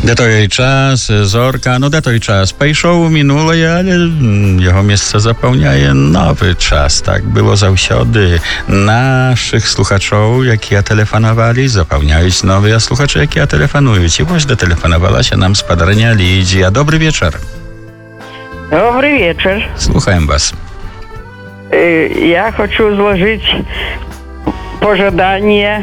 Де той час, зорка, де той час пайшов у мінуле, але його місце запевняє новий час. Так було завсёdy. Наших слухачів, які телефонували, запевняють нові слухачі, які телефонують. І ось дотелефонувалася нам спадарня Лідія. Добрий вечір. Добрый вечер. Слухаем вас. Я хочу изложить пожелание